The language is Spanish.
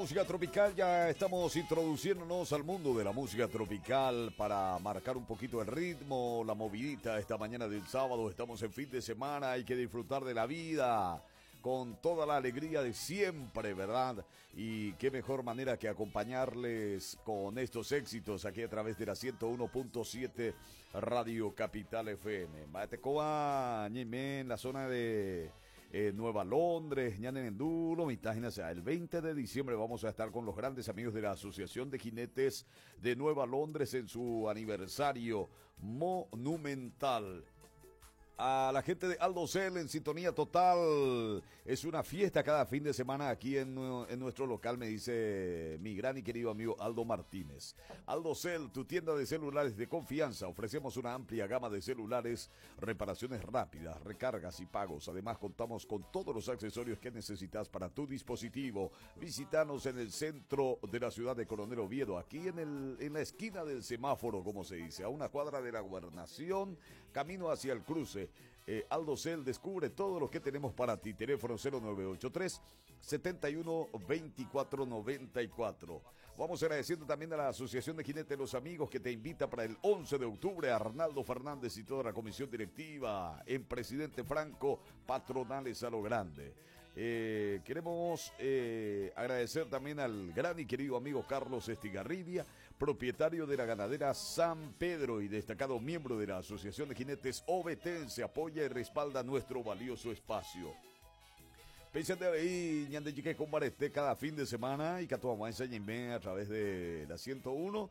música tropical, ya estamos introduciéndonos al mundo de la música tropical para marcar un poquito el ritmo, la movidita esta mañana del sábado. Estamos en fin de semana, hay que disfrutar de la vida con toda la alegría de siempre, ¿verdad? Y qué mejor manera que acompañarles con estos éxitos aquí a través de la 101.7 Radio Capital FM. Matecoa, en la zona de Nueva Londres, Ñanenenduro, el 20 de diciembre vamos a estar con los grandes amigos de la Asociación de Jinetes de Nueva Londres en su aniversario monumental. A la gente de Aldo Cel en sintonía total. Es una fiesta cada fin de semana aquí en nuestro local, me dice mi gran y querido amigo Aldo Martínez. Aldo Cel, tu tienda de celulares de confianza. Ofrecemos una amplia gama de celulares, reparaciones rápidas, recargas y pagos. Además, contamos con todos los accesorios que necesitas para tu dispositivo. Visítanos en el centro de la ciudad de Coronel Oviedo, aquí en la esquina del semáforo, como se dice, a una cuadra de la Gobernación, camino hacia el cruce. Aldo Cel, descubre todo lo que tenemos para ti. Teléfono 0983 71 24 94. Vamos agradeciendo también a la Asociación de Jinetes de los Amigos que te invita para el 11 de octubre a Arnaldo Fernández y toda la comisión directiva en Presidente Franco, patronales a lo grande. Queremos agradecer también al gran y querido amigo Carlos Estigarribia, propietario de la ganadera San Pedro y destacado miembro de la Asociación de Jinetes Ovetense. Apoya y respalda nuestro valioso espacio. Pensando ahí, ñande chique comparete cada fin de semana y que tu mamá enseñe a través de la 101